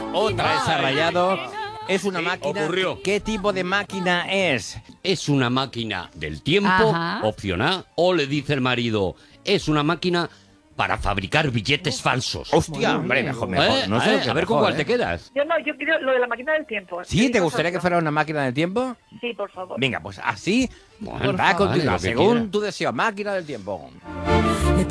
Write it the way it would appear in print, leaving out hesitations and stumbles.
Otra vez ha rayado. Es una máquina. ocurrió. ¿Qué tipo de máquina es? Es una máquina del tiempo, Ajá. opción A, o le dice el marido, es una máquina para fabricar billetes falsos. Hostia, hombre, mejor. No sé lo que A ver mejor, con cuál te quedas. Yo quiero lo de la máquina del tiempo. ¿Sí? ¿Te gustaría que fuera una máquina del tiempo? Sí, por favor. Venga, pues así Bueno, va a continuar, lo que según quiera. tu deseo. Máquina del tiempo.